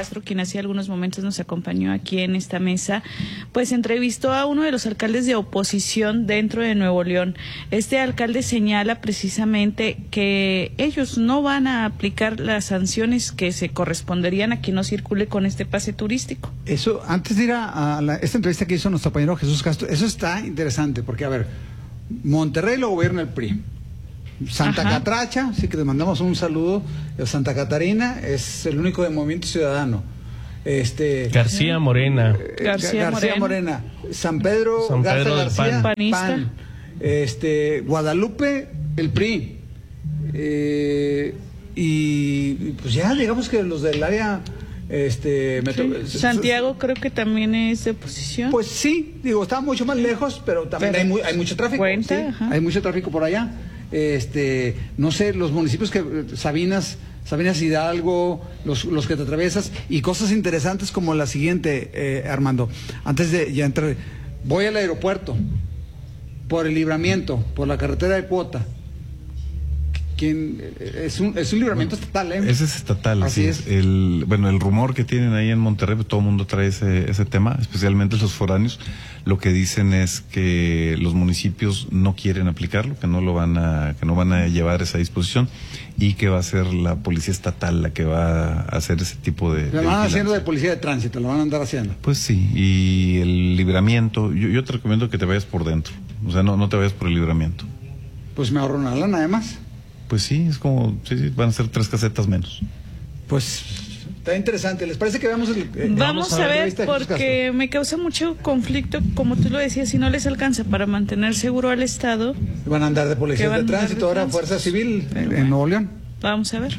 Castro, quien hace algunos momentos nos acompañó aquí en esta mesa, pues entrevistó a uno de los alcaldes de oposición dentro de Nuevo León. Este alcalde señala precisamente que ellos no van a aplicar las sanciones que se corresponderían a quien no circule con este pase turístico. Eso, antes de ir a esta entrevista que hizo nuestro compañero Jesús Castro, eso está interesante, porque a ver, Monterrey lo gobierna el PRI. Santa Catracha, sí que les mandamos un saludo. Santa Catarina es el único de Movimiento Ciudadano. García Morena. García Morena. San Pedro García, PAN. Guadalupe, el PRI. Y pues ya, digamos que los del área... Santiago creo que también es de oposición. Pues sí, digo, está mucho más lejos, pero también hay mucho tráfico. ¿Sí? Hay mucho tráfico por allá. No sé, los municipios que Sabinas Hidalgo, los que te atravesas, y cosas interesantes como la siguiente, Armando. Antes de ya entrar, voy al aeropuerto por el libramiento, por la carretera de Cuota. Es un libramiento estatal, ¿eh? Ese es estatal, así es. El rumor que tienen ahí en Monterrey, pues todo el mundo trae ese tema, especialmente los foráneos. Lo que dicen es que los municipios no quieren aplicarlo, que no van a llevar esa disposición, y que va a ser la policía estatal la que va a hacer ese tipo de... Lo van haciendo de policía de tránsito, lo van a andar haciendo. Pues sí, y el libramiento, yo te recomiendo que te vayas por dentro, o sea, no te vayas por el libramiento. Pues me ahorro una lana, además. Pues sí, es como, sí, van a ser 3 casetas menos. Pues está interesante. ¿Les parece que veamos vamos a ver, porque me causa mucho conflicto, como tú lo decías, si no les alcanza para mantener seguro al Estado. Van a andar de policía de tránsito, ahora Fuerza Civil en Nuevo León. Vamos a ver.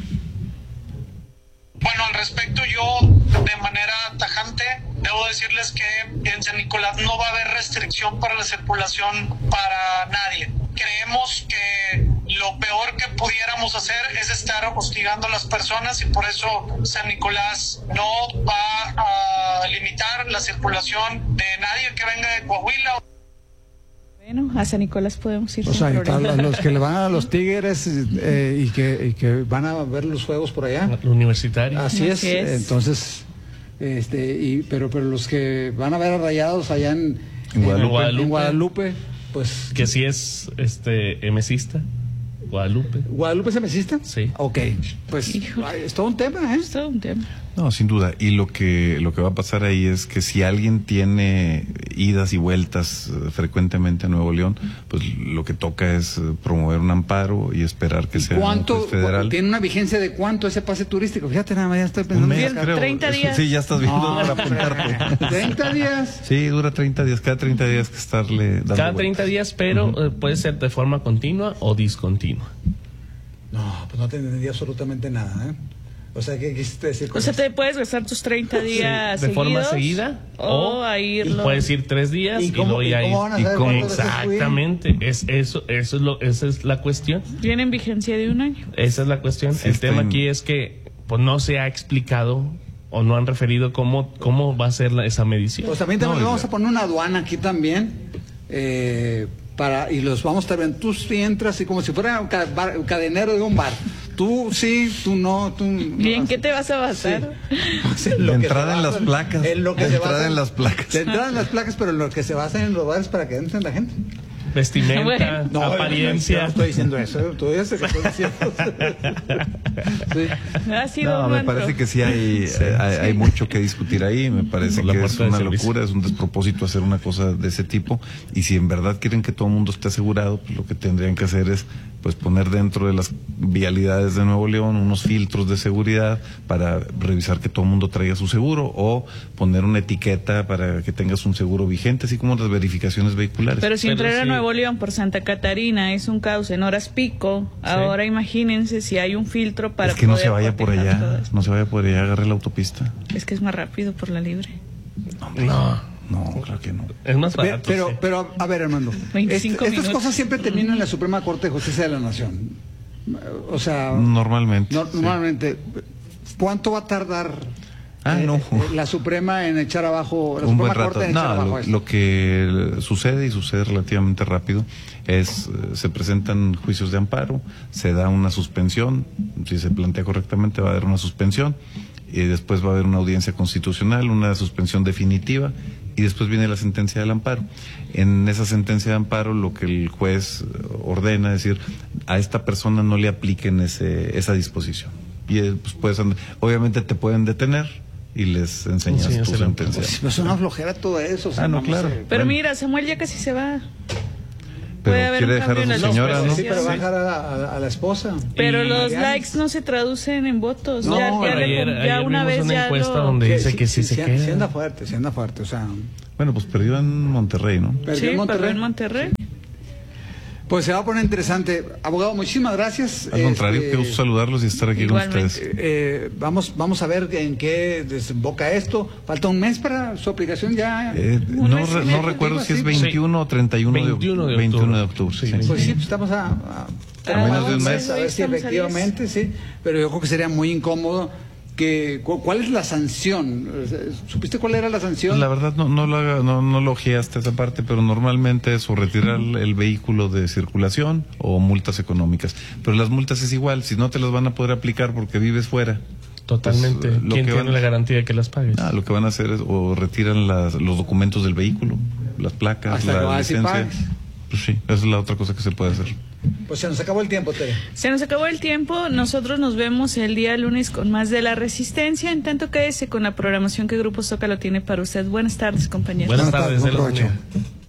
Bueno, al respecto, yo de manera tajante debo decirles que en San Nicolás no va a haber restricción para la circulación para nadie. Creemos que lo peor que pudiéramos hacer es estar hostigando a las personas, y por eso San Nicolás no va a limitar la circulación de nadie que venga de Coahuila. Bueno, a San Nicolás podemos ir. O sea, los que le van a los Tigres y que van a ver los juegos por allá. Universitario. Así es. Entonces, pero los que van a ver a Rayados allá en Guadalupe, pues. Que sí es mesista. ¿Guadalupe es mesista? Sí. Ok, pues es todo un tema, ¿eh? Es todo un tema. No, sin duda. Y lo que va a pasar ahí es que si alguien tiene idas y vueltas frecuentemente a Nuevo León, pues lo que toca es promover un amparo y esperar que sea un juez federal. ¿Tiene una vigencia de cuánto ese pase turístico? Fíjate, nada más ya estoy pensando. Un mes, creo. 30 días. Sí, ya estás viendo para apuntarte. 30 días. Sí, dura 30 días. Cada 30 días que estarle dando Cada 30 vueltas. días, pero puede ser de forma continua o discontinua. No, pues no te entendí absolutamente nada, ¿eh? O sea, ¿qué quisiste decir? O sea, te puedes gastar tus 30 días de seguidos, forma seguida, o a irlo. Puedes ir 3 días y luego ya ir. Exactamente, esa es la cuestión. Viene en vigencia de 1 año. Esa es la cuestión. Sí, el tema aquí es que pues no se ha explicado o no han referido cómo va a ser esa medición. Pues también vamos a poner una aduana aquí también, y los vamos a ver. Tú sí entras y como si fuera un cadenero de un bar. Tú sí, tú no, tú... ¿Y en qué te vas a basar? Sí. De entrada en las placas. De entrada en las placas. De entrada en las placas, pero lo que se basa en los bares para que entren la gente. Vestimenta, apariencia. No estoy diciendo eso, tú ya sé que estoy diciendo. Sí. Ha sido me parece que sí hay mucho que discutir ahí. Me parece que es una locura, es un despropósito hacer una cosa de ese tipo. Y si en verdad quieren que todo el mundo esté asegurado, pues lo que tendrían que hacer es pues poner dentro de las vialidades de Nuevo León unos filtros de seguridad para revisar que todo el mundo traiga su seguro, o poner una etiqueta para que tengas un seguro vigente, así como las verificaciones vehiculares. Pero si entrar a Nuevo León por Santa Catarina es un caos en horas pico, ahora imagínense si hay un filtro para... Es que no se vaya por allá, agarre la autopista. Es que es más rápido por la libre. No, claro que no. Es más barato. Pero a ver, Armando, 25 estas cosas siempre terminan en la Suprema Corte de Justicia de la Nación. O sea, normalmente. Normalmente. Sí. ¿Cuánto va a tardar la Suprema en echar abajo, la Suprema Corte en echar abajo esto? Lo que sucede, y sucede relativamente rápido, es se presentan juicios de amparo, se da una suspensión, si se plantea correctamente va a haber una suspensión, y después va a haber una audiencia constitucional, una suspensión definitiva, y después viene la sentencia del amparo. En esa sentencia de amparo lo que el juez ordena es decir, a esta persona no le apliquen esa disposición. Y pues obviamente te pueden detener y les enseñas tu sentencia. Pues una flojera todo eso. O sea, no, claro. Pero mira, Samuel ya casi se va. Pero quiere dejar a su señora, ¿no? Sí, pero va a dejar a la esposa. Pero los likes no se traducen en votos. No, ayer una vez una encuesta donde dice que sí se queda. Sí anda fuerte, o sea... Bueno, pues perdió en Monterrey, ¿no? Perdió en Monterrey. Pues se va a poner interesante. Abogado, muchísimas gracias. Al contrario, qué gusto saludarlos y estar aquí igualmente con ustedes. Vamos a ver en qué desemboca esto. Falta un mes para su aplicación ya. No recuerdo si es 21 o 31 de octubre. Sí. Pues sí, pues estamos a menos de un mes. A ver si efectivamente, sí. Pero yo creo que sería muy incómodo. ¿Cuál es la sanción? ¿Supiste cuál era la sanción? Pues la verdad no lo ojeaste esa parte, pero normalmente es o retirar el vehículo de circulación o multas económicas. Pero las multas es igual, si no te las van a poder aplicar porque vives fuera. Totalmente. Pues, ¿quién tiene la garantía de que las pagues? Lo que van a hacer es o retiran los documentos del vehículo, las placas, la licencia. Pues sí, esa es la otra cosa que se puede hacer. Pues se nos acabó el tiempo, Tere. Se nos acabó el tiempo. Nosotros nos vemos el día lunes con más de La Resistencia. En tanto, quédese con la programación que Grupo Zócalo tiene para usted. Buenas tardes, compañeros. Buenas tardes.